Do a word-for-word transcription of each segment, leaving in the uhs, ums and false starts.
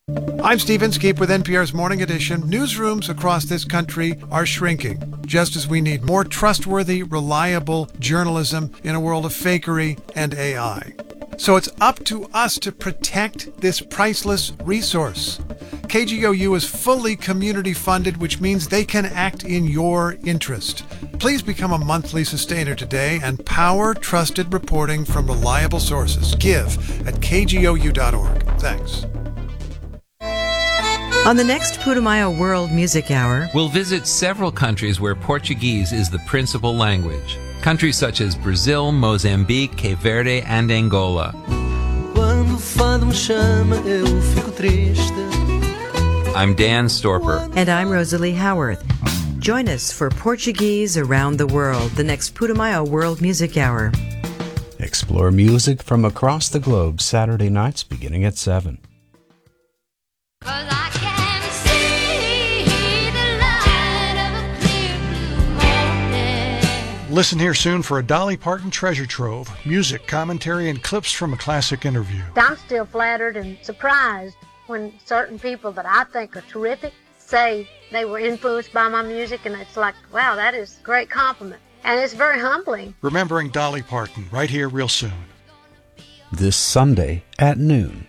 I'm Steve Inskeep with N P R's Morning Edition. Newsrooms across this country are shrinking, just as we need more trustworthy, reliable journalism in a world of fakery and A I. So it's up to us to protect this priceless resource. K G O U is fully community funded, which means they can act in your interest. Please become a monthly sustainer today and power trusted reporting from reliable sources. Give at K G O U dot org. Thanks. On the next Putumayo World Music Hour, we'll visit several countries where Portuguese is the principal language. Countries such as Brazil, Mozambique, Cape Verde, and Angola. I'm Dan Storper. And I'm Rosalie Howarth. Join us for Portuguese Around the World, the next Putumayo World Music Hour. Explore music from across the globe Saturday nights beginning at seven. Listen here soon for a Dolly Parton treasure trove, music, commentary, and clips from a classic interview. I'm still flattered and surprised when certain people that I think are terrific say they were influenced by my music, and it's like, wow, that is a great compliment. And it's very humbling. Remembering Dolly Parton, right here real soon. This Sunday at noon.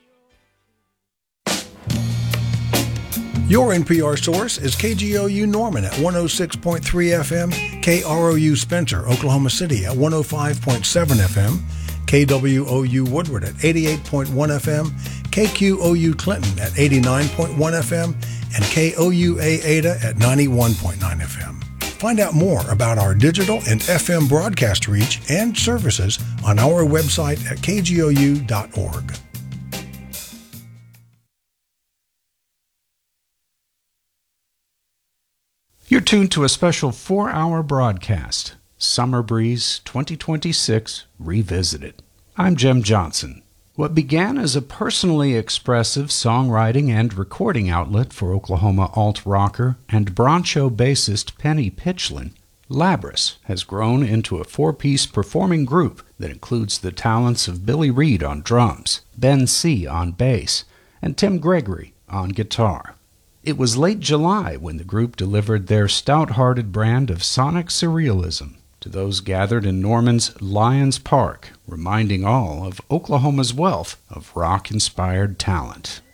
Your N P R source is K G O U Norman at one oh six point three F M, K R O U Spencer, Oklahoma City at one oh five point seven F M, K W O U Woodward at eighty-eight point one F M, K Q O U Clinton at eighty-nine point one F M, and K O U A Ada at ninety-one point nine F M. Find out more about our digital and F M broadcast reach and services on our website at K G O U dot org. You're tuned to a special four-hour broadcast, Summer Breeze twenty twenty-six Revisited. I'm Jim Johnson. What began as a personally expressive songwriting and recording outlet for Oklahoma alt-rocker and Broncho bassist Penny Pitchlin, Labris has grown into a four-piece performing group that includes the talents of Billy Reed on drums, Ben C. on bass, and Tim Gregory on guitar. It was late July when the group delivered their stout-hearted brand of sonic surrealism to those gathered in Norman's Lions Park, reminding all of Oklahoma's wealth of rock-inspired talent.